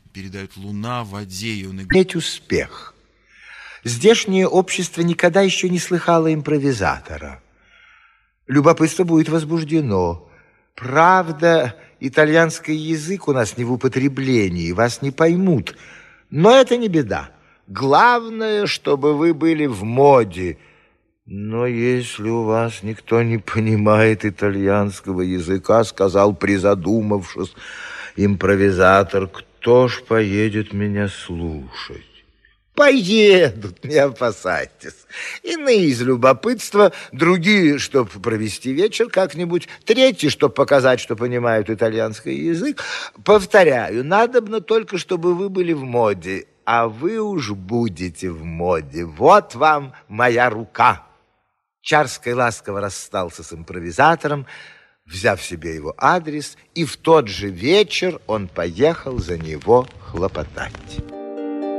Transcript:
передают луна в воде, и он играет. Иметь успех. Здешнее общество никогда еще не слыхало импровизатора. Любопытство будет возбуждено. Правда, итальянский язык у нас не в употреблении, вас не поймут. Но это не беда. Главное, чтобы вы были в моде. Но если у вас никто не понимает итальянского языка, сказал, призадумавшись, импровизатор, кто ж поедет меня слушать? Поедут, не опасайтесь. Иные из любопытства, другие, чтобы провести вечер как-нибудь, третьи, чтобы показать, что понимают итальянский язык. Повторяю, надобно только, чтобы вы были в моде, а вы уж будете в моде. Вот вам моя рука. Чарский ласково расстался с импровизатором, взяв себе его адрес, и в тот же вечер он поехал за него хлопотать.